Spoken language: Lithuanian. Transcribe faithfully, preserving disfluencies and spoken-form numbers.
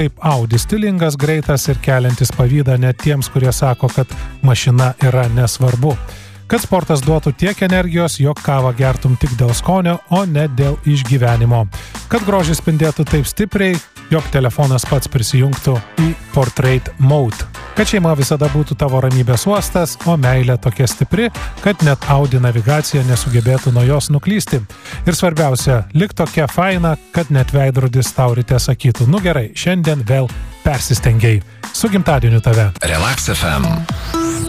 Kaip Audi stilingas, greitas ir keliantis pavydą net tiems, kurie sako, kad mašina yra nesvarbu. Kad sportas duotų tiek energijos, jog kavą gertum tik dėl skonio, o ne dėl išgyvenimo. Kad grožis spindėtų taip stipriai, jog telefonas pats prisijungtų į Portrait Mode. Kad šeima visada būtų tavo ramybės uostas, o meilė tokia stipri, kad net Audi navigacija nesugebėtų nuo jos nuklysti. Ir svarbiausia, lik tokia faina, kad net veidrodis tau ryte sakytų, nu gerai, šiandien vėl persistengiai. Su gimtadieniu tave. Relax F M.